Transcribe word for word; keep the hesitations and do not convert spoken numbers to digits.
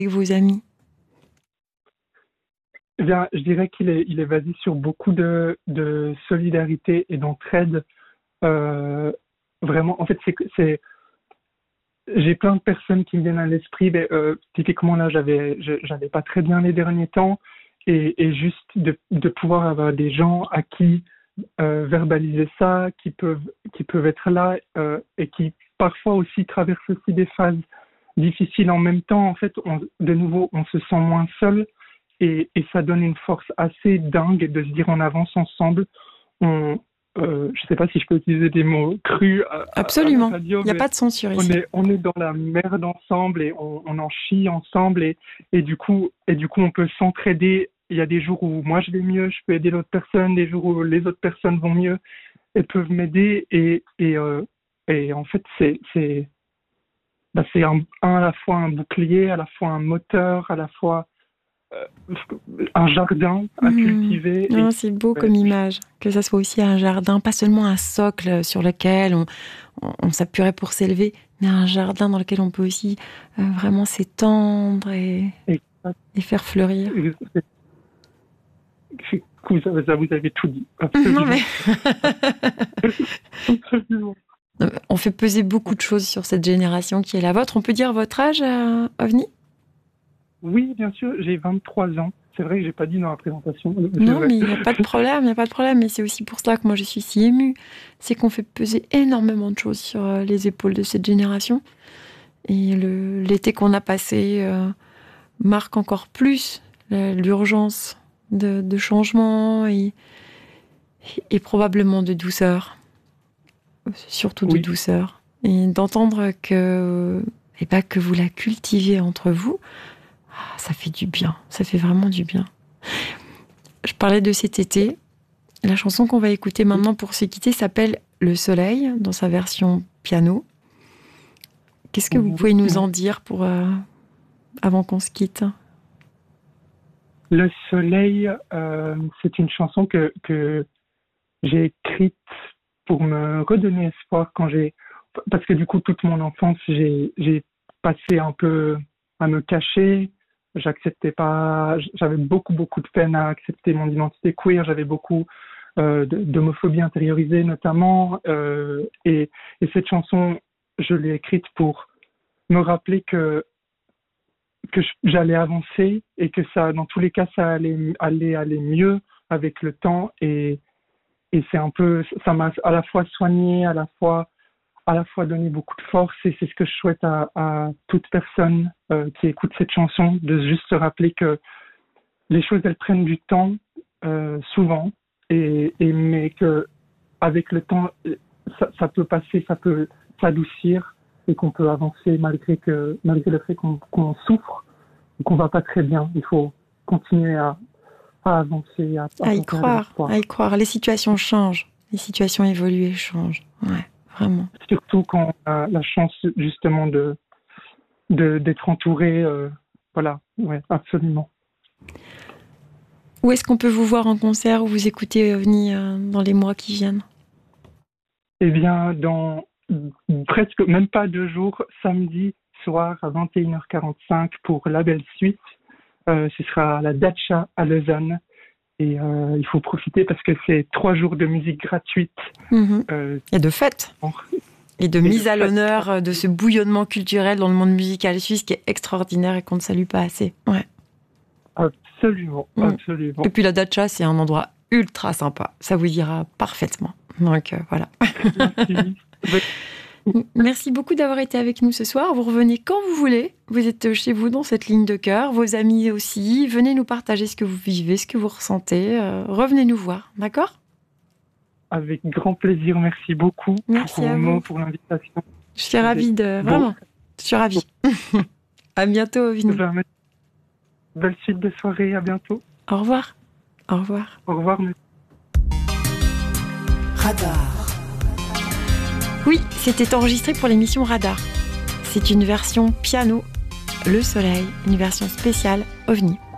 avec vos amis? Eh bien, je dirais qu'il est, il est basé sur beaucoup de, de solidarité et d'entraide. Euh, vraiment, en fait, c'est, c'est, j'ai plein de personnes qui me viennent à l'esprit. Mais, euh, typiquement, là, j'avais, je, j'avais pas très bien les derniers temps. Et, et juste de, de pouvoir avoir des gens à qui euh, verbaliser ça, qui peuvent, qui peuvent être là euh, et qui parfois aussi traversent aussi des phases difficiles en même temps. En fait, on, de nouveau, on se sent moins seul et, et ça donne une force assez dingue de se dire on avance ensemble. On, euh, je sais pas si je peux utiliser des mots crus à, à, à la Absolument. radio, Il n'y a mais pas de censure on ici. est, on est dans la merde ensemble et on, on en chie ensemble et, et du coup, et du coup, on peut s'entraider. Il y a des jours où moi je vais mieux, je peux aider l'autre personne, des jours où les autres personnes vont mieux et peuvent m'aider et, et, euh, et en fait, c'est, c'est, bah, c'est un, un, à la fois un bouclier, à la fois un moteur, à la fois euh, un jardin à Mmh. cultiver. Et, Non, c'est beau ouais, comme image, que ça soit aussi un jardin, pas seulement un socle sur lequel on, on, on s'appuierait pour s'élever, mais un jardin dans lequel on peut aussi euh, vraiment s'étendre et, et, et faire fleurir. et, et vous, avez, vous avez tout dit. Non, Absolument. mais... Absolument. On fait peser beaucoup de choses sur cette génération qui est la vôtre. On peut dire votre âge, euh, OVNI? Oui, bien sûr, j'ai vingt-trois ans. C'est vrai que j'ai pas dit dans la présentation. Non, mais il n'y a pas de problème, il n'y a pas de problème. Mais c'est aussi pour cela que moi je suis si émue. C'est qu'on fait peser énormément de choses sur les épaules de cette génération. Et le, l'été qu'on a passé euh, marque encore plus l'urgence de, de changement et, et probablement de douceur. Surtout de oui. douceur. Et d'entendre que, et pas que vous la cultivez entre vous, ça fait du bien. Ça fait vraiment du bien. Je parlais de cet été. La chanson qu'on va écouter maintenant pour se quitter s'appelle Le Soleil, dans sa version piano. Qu'est-ce que vous pouvez nous en dire pour, euh, avant qu'on se quitte? Le Soleil, euh, c'est une chanson que, que j'ai écrite pour me redonner espoir quand j'ai... Parce que du coup, toute mon enfance, j'ai, j'ai passé un peu à me cacher. J'acceptais pas... J'avais beaucoup, beaucoup de peine à accepter mon identité queer. J'avais beaucoup euh, d'homophobie intériorisée, notamment. Euh, et, et cette chanson, je l'ai écrite pour me rappeler que que j'allais avancer et que ça, dans tous les cas, ça allait, allait aller mieux avec le temps. Et, et c'est un peu, ça m'a à la fois soigné, à la fois, à la fois donné beaucoup de force. Et c'est ce que je souhaite à, à toute personne euh, qui écoute cette chanson, de juste se rappeler que les choses, elles prennent du temps, euh, souvent, et, et, mais que avec le temps, ça, ça peut passer, ça peut s'adoucir. Et qu'on peut avancer malgré que malgré le fait qu'on, qu'on souffre et qu'on va pas très bien. Il faut continuer à, à avancer, à, à, à y croire, à y croire. Les situations changent, les situations évoluent et changent. Ouais, vraiment. Surtout quand on a la chance justement de, de d'être entouré. Euh, voilà, ouais, absolument. Où est-ce qu'on peut vous voir en concert ou vous écouter OVNI euh, dans les mois qui viennent? Eh bien, dans presque même pas deux jours, samedi soir à vingt et une heures quarante-cinq pour La Belle Suite. Euh, ce sera à la Dacha à Lausanne. Et euh, il faut profiter parce que c'est trois jours de musique gratuite. Mmh. Euh, et de fête. Et de et mise de à fête. L'honneur de ce bouillonnement culturel dans le monde musical suisse qui est extraordinaire et qu'on ne salue pas assez. Ouais. Absolument, mmh. absolument. Et puis la Dacha, c'est un endroit ultra sympa. Ça vous ira parfaitement. Donc euh, voilà. Merci. Merci beaucoup d'avoir été avec nous ce soir. Vous revenez quand vous voulez. Vous êtes chez vous dans cette ligne de cœur. Vos amis aussi. Venez nous partager ce que vous vivez, ce que vous ressentez. Euh, revenez nous voir, d'accord? Avec grand plaisir. Merci beaucoup Merci pour à vos vous. mots, pour l'invitation. Je suis ravie de... Vraiment, bon. Je suis ravie. À bientôt, OVNI. Belle suite de soirée. À bientôt. Au revoir. Au revoir. Au revoir. Merci. Radar. Oui, c'était enregistré pour l'émission Radar. C'est une version piano, Le Soleil, une version spéciale OVNI.